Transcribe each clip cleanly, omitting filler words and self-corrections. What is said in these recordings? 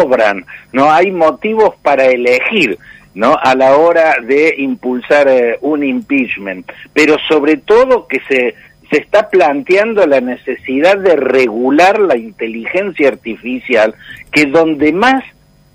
sobran, no hay motivos para elegir, ¿no? A la hora de impulsar un impeachment, pero sobre todo que se está planteando la necesidad de regular la inteligencia artificial, que donde más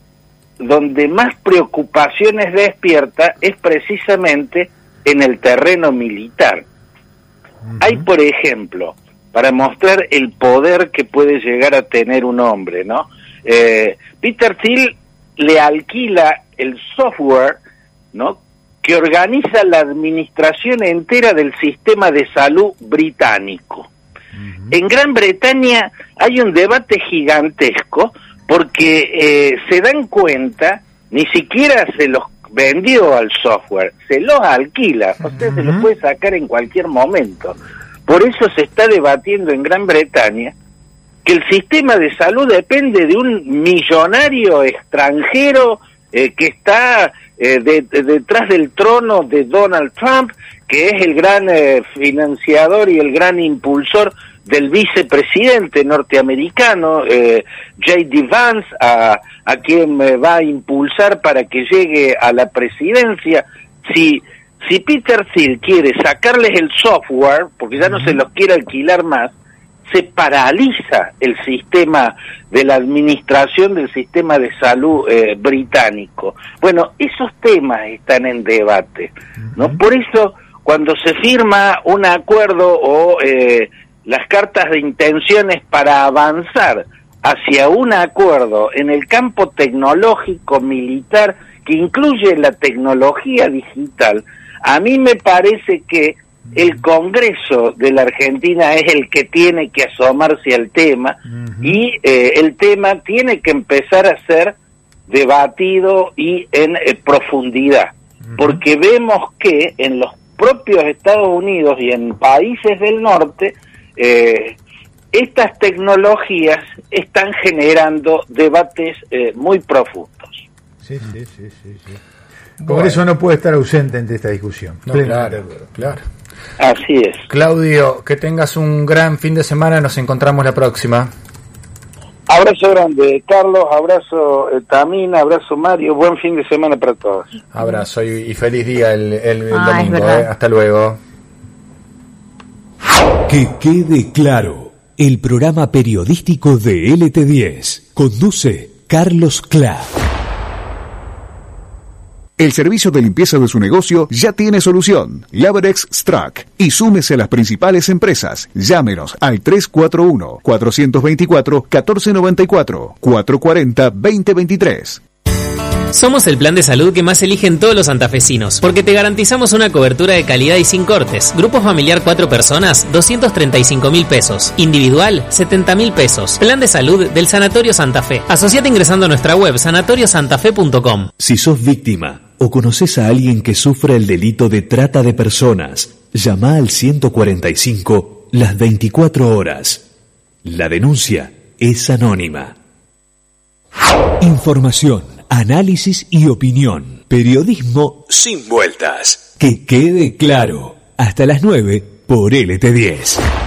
preocupaciones despierta es precisamente en el terreno militar. Hay, por ejemplo, para mostrar el poder que puede llegar a tener un hombre, ¿no? Peter Thiel le alquila el software, ¿no?, que organiza la administración entera del sistema de salud británico. En Gran Bretaña hay un debate gigantesco porque se dan cuenta, ni siquiera se los vendió al software, se los alquila, o sea, se los puede sacar en cualquier momento. Por eso se está debatiendo en Gran Bretaña que el sistema de salud depende de un millonario extranjero que está detrás del trono de Donald Trump, que es el gran financiador y el gran impulsor del vicepresidente norteamericano, J.D. Vance, a quien va a impulsar para que llegue a la presidencia. Si Peter Thiel quiere sacarles el software, porque ya no se los quiere alquilar más, se paraliza el sistema de la administración del sistema de salud británico. Bueno, esos temas están en debate, ¿no? Por eso, cuando se firma un acuerdo o las cartas de intenciones para avanzar hacia un acuerdo en el campo tecnológico militar que incluye la tecnología digital, a mí me parece que el Congreso de la Argentina es el que tiene que asomarse al tema y el tema tiene que empezar a ser debatido y en profundidad, porque vemos que en los propios Estados Unidos y en países del norte estas tecnologías están generando debates muy profundos. Sí. Por eso no puede estar ausente ante esta discusión. No, claro. Así es. Claudio, que tengas un gran fin de semana, nos encontramos la próxima. Abrazo grande, Carlos, abrazo Tamina, abrazo Mario, buen fin de semana para todos. Abrazo y feliz día el domingo, hasta luego. Que quede claro, el programa periodístico de LT10 conduce Carlos Cla. El servicio de limpieza de su negocio ya tiene solución. Labrex Strack. Y súmese a las principales empresas. Llámenos al 341-424-1494, 440-2023. Somos el plan de salud que más eligen todos los santafesinos, porque te garantizamos una cobertura de calidad y sin cortes. Grupo familiar 4 personas, 235.000 pesos. Individual, 70.000 pesos. Plan de salud del Sanatorio Santa Fe. Asociate ingresando a nuestra web, sanatoriosantafe.com. Si sos víctima o conoces a alguien que sufre el delito de trata de personas, llama al 145 las 24 horas. La denuncia es anónima. Información, análisis y opinión. Periodismo sin vueltas. Que quede claro. Hasta las 9 por LT10.